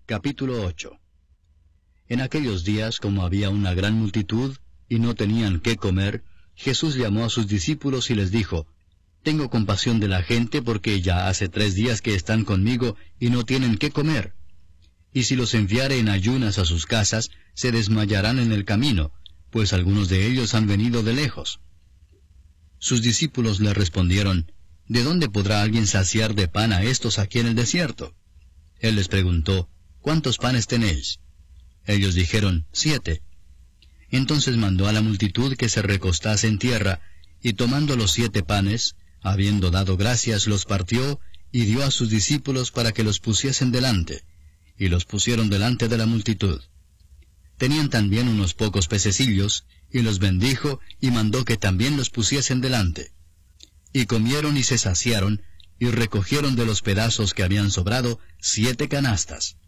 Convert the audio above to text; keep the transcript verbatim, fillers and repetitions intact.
Capítulo ocho. En aquellos días, como había una gran multitud, y no tenían qué comer, Jesús llamó a sus discípulos y les dijo, «Tengo compasión de la gente, porque ya hace tres días que están conmigo, y no tienen qué comer. Y si los enviare en ayunas a sus casas, se desmayarán en el camino, pues algunos de ellos han venido de lejos». Sus discípulos le respondieron, «¿De dónde podrá alguien saciar de pan a estos aquí en el desierto?» Él les preguntó, «¿Cuántos panes tenéis?» Ellos dijeron, «Siete». Entonces mandó a la multitud que se recostase en tierra, y tomando los siete panes, habiendo dado gracias, los partió, y dio a sus discípulos para que los pusiesen delante, y los pusieron delante de la multitud. Tenían también unos pocos pececillos, y los bendijo, y mandó que también los pusiesen delante. Y comieron y se saciaron, y recogieron de los pedazos que habían sobrado siete canastas.